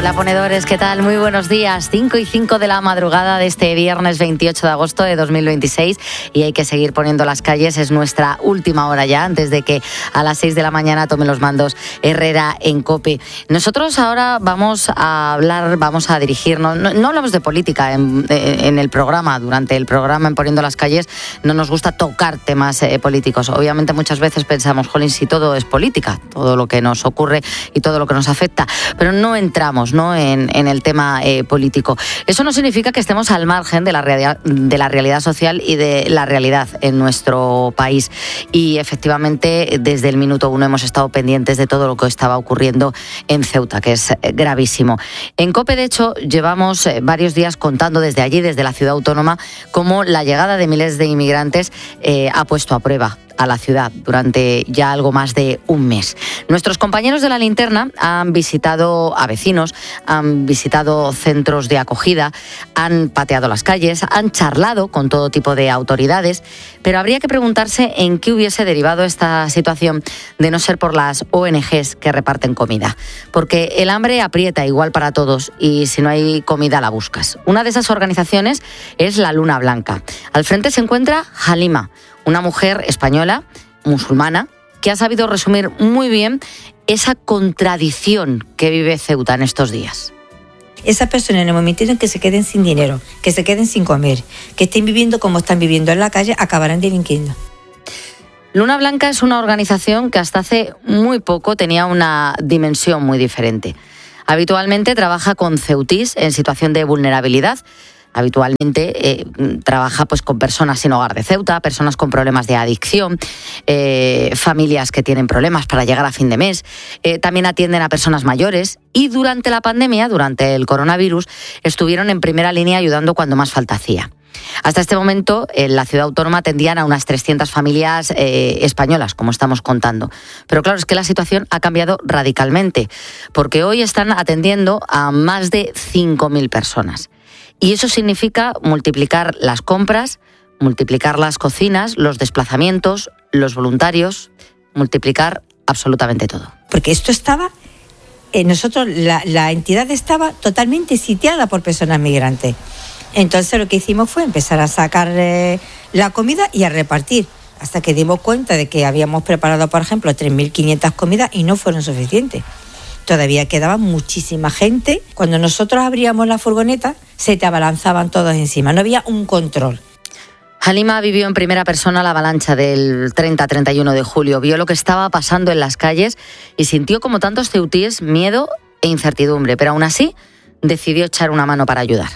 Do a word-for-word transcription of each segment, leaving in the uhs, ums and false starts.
Hola ponedores, ¿qué tal? Muy buenos días. cinco y cinco de la madrugada de este viernes veintiocho de agosto de dos mil veintiséis y hay que seguir poniendo las calles. Es nuestra última hora ya, antes de que a las seis de la mañana tome los mandos Herrera en COPE. Nosotros ahora vamos a hablar, vamos a dirigirnos, no, no hablamos de política en, en el programa, durante el programa en Poniendo las calles no nos gusta tocar temas eh, políticos. Obviamente muchas veces pensamos, jolín, si todo es política, todo lo que nos ocurre y todo lo que nos afecta, pero no entramos ¿no? en, en el tema eh, político. Eso no significa que estemos al margen de la, realidad, de la realidad social y de la realidad en nuestro país. Y efectivamente, desde el minuto uno hemos estado pendientes de todo lo que estaba ocurriendo en Ceuta, que es gravísimo. En COPE, de hecho, llevamos varios días contando desde allí, desde la ciudad autónoma, cómo la llegada de miles de inmigrantes eh, ha puesto a prueba a la ciudad durante ya algo más de un mes. Nuestros compañeros de La Linterna han visitado a vecinos, han visitado centros de acogida, han pateado las calles, han charlado con todo tipo de autoridades, pero habría que preguntarse en qué hubiese derivado esta situación de no ser por las O N Ges que reparten comida. Porque el hambre aprieta igual para todos y si no hay comida la buscas. Una de esas organizaciones es la Luna Blanca. Al frente se encuentra Halima, una mujer española, musulmana, que ha sabido resumir muy bien esa contradicción que vive Ceuta en estos días. Esas personas en el momento en que se queden sin dinero, que se queden sin comer, que estén viviendo como están viviendo en la calle, acabarán delinquiendo. Luna Blanca es una organización que hasta hace muy poco tenía una dimensión muy diferente. Habitualmente trabaja con ceutís en situación de vulnerabilidad. Habitualmente eh, trabaja pues, con personas sin hogar de Ceuta, personas con problemas de adicción, eh, familias que tienen problemas para llegar a fin de mes. Eh, también atienden a personas mayores y durante la pandemia, durante el coronavirus, estuvieron en primera línea ayudando cuando más falta hacía. Hasta este momento, en la ciudad autónoma atendían a unas trescientas familias eh, españolas, como estamos contando. Pero claro, es que la situación ha cambiado radicalmente, porque hoy están atendiendo a más de cinco mil personas. Y eso significa multiplicar las compras, multiplicar las cocinas, los desplazamientos, los voluntarios, multiplicar absolutamente todo. Porque esto estaba, eh, nosotros, la, la entidad estaba totalmente sitiada por personas migrantes. Entonces lo que hicimos fue empezar a sacar eh, la comida y a repartir, hasta que dimos cuenta de que habíamos preparado, por ejemplo, tres mil quinientas comidas y no fueron suficientes. Todavía quedaba muchísima gente. Cuando nosotros abríamos la furgoneta, se te abalanzaban todos encima. No había un control. Halima vivió en primera persona la avalancha del treinta a treinta y uno de julio. Vio lo que estaba pasando en las calles y sintió, como tantos ceutíes, miedo e incertidumbre. Pero aún así, decidió echar una mano para ayudar.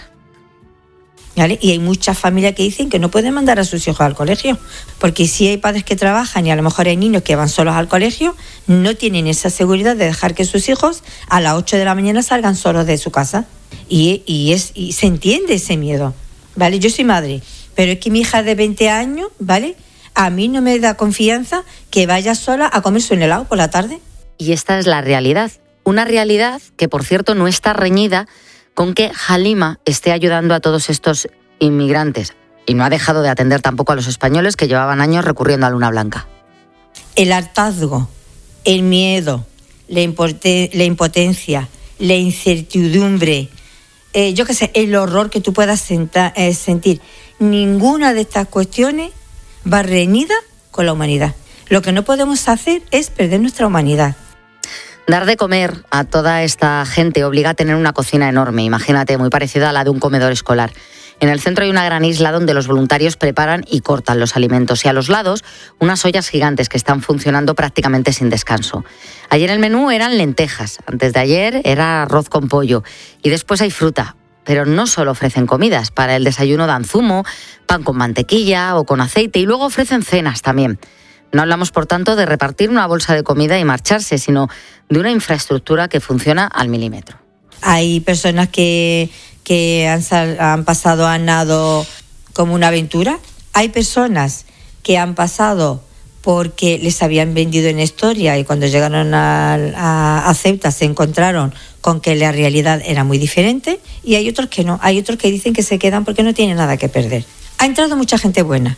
¿Vale? Y hay muchas familias que dicen que no pueden mandar a sus hijos al colegio, porque si hay padres que trabajan y a lo mejor hay niños que van solos al colegio, no tienen esa seguridad de dejar que sus hijos a las ocho de la mañana salgan solos de su casa. Y, y, es, y se entiende ese miedo, ¿vale? Yo soy madre, pero es que mi hija de veinte años, ¿vale? A mí no me da confianza que vaya sola a comerse un helado por la tarde. Y esta es la realidad, una realidad que, por cierto, no está reñida con que Halima esté ayudando a todos estos inmigrantes y no ha dejado de atender tampoco a los españoles que llevaban años recurriendo a Luna Blanca. El hartazgo, el miedo, la, impoten- la impotencia, la incertidumbre, eh, yo qué sé, el horror que tú puedas senta- eh, sentir, ninguna de estas cuestiones va reñida con la humanidad. Lo que no podemos hacer es perder nuestra humanidad. Dar de comer a toda esta gente obliga a tener una cocina enorme, imagínate, muy parecida a la de un comedor escolar. En el centro hay una gran isla donde los voluntarios preparan y cortan los alimentos y a los lados unas ollas gigantes que están funcionando prácticamente sin descanso. Ayer el menú eran lentejas, antes de ayer era arroz con pollo y después hay fruta. Pero no solo ofrecen comidas, para el desayuno dan zumo, pan con mantequilla o con aceite y luego ofrecen cenas también. No hablamos, por tanto, de repartir una bolsa de comida y marcharse, sino de una infraestructura que funciona al milímetro. Hay personas que, que han, sal, han pasado a nado como una aventura. Hay personas que han pasado porque les habían vendido en historia y cuando llegaron a, a, a Ceuta se encontraron con que la realidad era muy diferente. Y hay otros que no. Hay otros que dicen que se quedan porque no tienen nada que perder. Ha entrado mucha gente buena.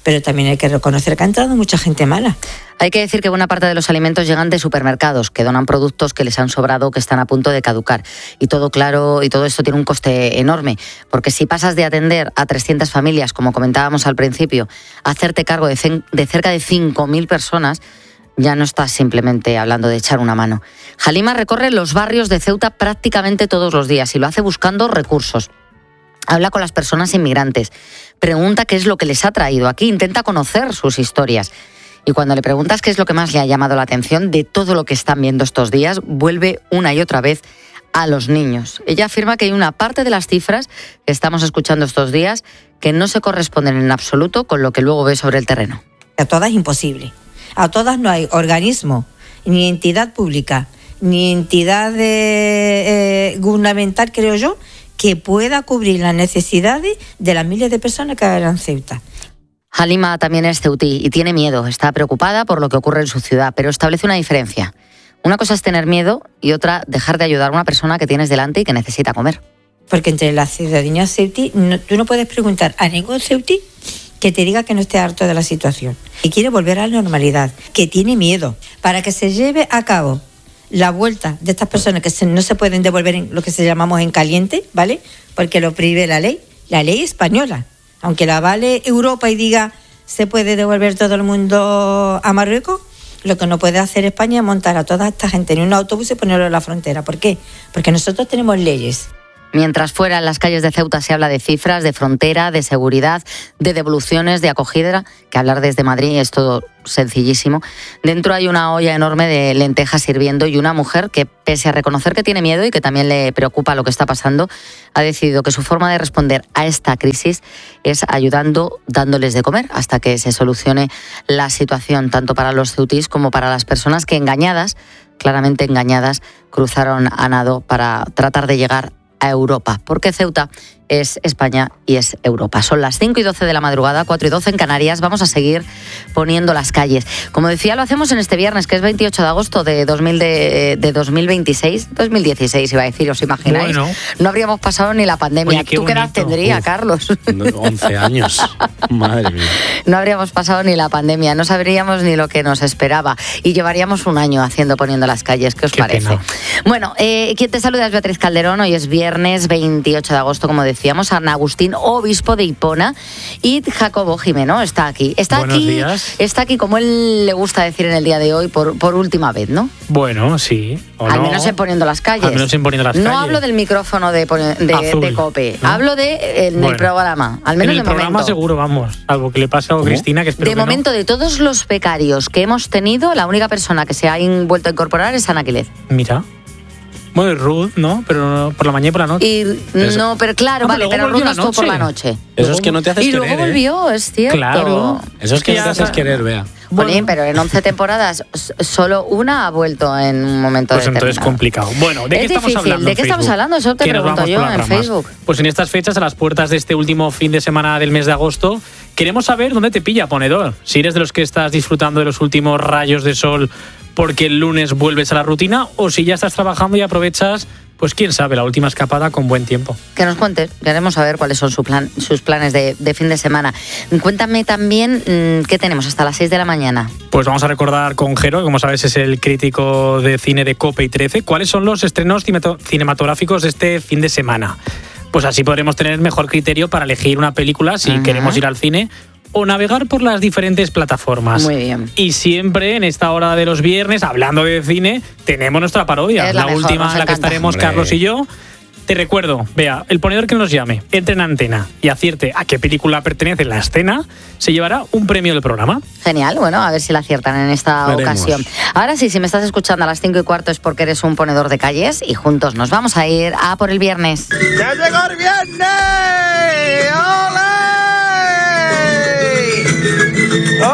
pero también hay que reconocer que ha entrado mucha gente mala. Hay que decir que buena parte de los alimentos llegan de supermercados, que donan productos que les han sobrado, que están a punto de caducar. Y todo claro, y todo esto tiene un coste enorme, porque si pasas de atender a trescientas familias, como comentábamos al principio, a hacerte cargo de, cen- de cerca de cinco mil personas, ya no estás simplemente hablando de echar una mano. Halima recorre los barrios de Ceuta prácticamente todos los días y lo hace buscando recursos. Habla con las personas inmigrantes, pregunta qué es lo que les ha traído aquí, intenta conocer sus historias. Y cuando le preguntas qué es lo que más le ha llamado la atención de todo lo que están viendo estos días, vuelve una y otra vez a los niños. Ella afirma que hay una parte de las cifras que estamos escuchando estos días que no se corresponden en absoluto con lo que luego ve sobre el terreno. A todas es imposible. A todas no hay organismo, ni entidad pública, ni entidad de, eh, gubernamental, creo yo, que pueda cubrir las necesidades de las miles de personas que habrán en Ceuta. Halima también es ceutí y tiene miedo, está preocupada por lo que ocurre en su ciudad, pero establece una diferencia. Una cosa es tener miedo y otra dejar de ayudar a una persona que tienes delante y que necesita comer. Porque entre la ciudadanía ceutí, no, tú no puedes preguntar a ningún ceutí que te diga que no esté harto de la situación, que quiere volver a la normalidad, que tiene miedo. Para que se lleve a cabo la vuelta de estas personas que se, no se pueden devolver en lo que se llamamos en caliente, ¿vale? Porque lo prohíbe la ley, la ley española. Aunque la vale Europa y diga se puede devolver todo el mundo a Marruecos, lo que no puede hacer España es montar a toda esta gente en un autobús y ponerlo en la frontera. ¿Por qué? Porque nosotros tenemos leyes. Mientras fuera en las calles de Ceuta se habla de cifras, de frontera, de seguridad, de devoluciones, de acogida, que hablar desde Madrid es todo sencillísimo. Dentro hay una olla enorme de lentejas hirviendo y una mujer que, pese a reconocer que tiene miedo y que también le preocupa lo que está pasando, ha decidido que su forma de responder a esta crisis es ayudando, dándoles de comer, hasta que se solucione la situación, tanto para los ceutís como para las personas que engañadas, claramente engañadas, cruzaron a nado para tratar de llegar a Europa, porque Ceuta es España y es Europa. Son las cinco y doce de la madrugada, cuatro y doce en Canarias. Vamos a seguir poniendo las calles. Como decía, lo hacemos en este viernes, que es veintiocho de agosto de, dos mil de, de dos mil veintiséis. dos mil dieciséis iba a decir, ¿os imagináis? Bueno. No habríamos pasado ni la pandemia. Oye, qué ¿Tú qué edad tendría, Uf, Carlos? once años. Madre mía. No habríamos pasado ni la pandemia, no sabríamos ni lo que nos esperaba. Y llevaríamos un año haciendo poniendo las calles. ¿Qué os qué parece? Pena. Bueno, eh, quien te saluda es Beatriz Calderón. Hoy es viernes veintiocho de agosto, como decíamos. Ana Agustín, obispo de Hipona, y Jacobo Jimeno está aquí. Está Buenos aquí, días. Está aquí, como él le gusta decir en el día de hoy, por, por última vez, ¿no? Bueno, sí. O Al no. menos en Poniendo las Calles. Al menos en Poniendo las no Calles. No hablo del micrófono de, de, Azul, de COPE, ¿no? hablo de en Bueno, el programa, al menos en el de programa momento. seguro, vamos. Algo que le pase a Cristina, que espero De que momento, no. de todos los becarios que hemos tenido, la única persona que se ha in- vuelto a incorporar es Ana Quilez. Mira. Bueno, y Ruth, ¿no? Pero por la mañana y por la noche. Y Eso. no, pero claro, No, vale, pero pero luego Ruth no volvió la estuvo por la noche. noche. Eso es que no te haces Y querer, luego ¿eh? volvió, es cierto. Claro. Eso es que ya no te haces sa- querer, Bea. Jolín, pero en once temporadas s- solo una ha vuelto en un momento Pues entonces determinado. complicado. Bueno, ¿de Es qué estamos difícil. hablando? ¿De en qué estamos Facebook? hablando? Eso te Que nos pregunto vamos yo por las en ramas. Facebook. Pues en estas fechas, a las puertas de este último fin de semana del mes de agosto, queremos saber dónde te pilla, ponedor. Si eres de los que estás disfrutando de los últimos rayos de sol porque el lunes vuelves a la rutina, o si ya estás trabajando y aprovechas, pues quién sabe, la última escapada con buen tiempo. Que nos cuente, queremos saber cuáles son su plan, sus planes de, de fin de semana. Cuéntame también mmm, qué tenemos hasta las seis de la mañana. Pues vamos a recordar con Jero, que como sabes es el crítico de cine de COPE y trece, cuáles son los estrenos cineto- cinematográficos de este fin de semana. Pues así podremos tener mejor criterio para elegir una película si Ajá. queremos ir al cine o navegar por las diferentes plataformas. Muy bien. Y siempre en esta hora de los viernes, hablando de cine, tenemos nuestra parodia. Es la mejor, última nos en la que encanta. estaremos Hombre. Carlos y yo. Te recuerdo, vea, el ponedor que nos llame, entre en antena y acierte a qué película pertenece la escena, se llevará un premio del programa. Genial, bueno, a ver si la aciertan en esta Veremos. ocasión. Ahora sí, si me estás escuchando a las cinco y cuarto es porque eres un ponedor de calles y juntos nos vamos a ir a por el viernes. ¡Ya llegó el viernes! ¡Ole!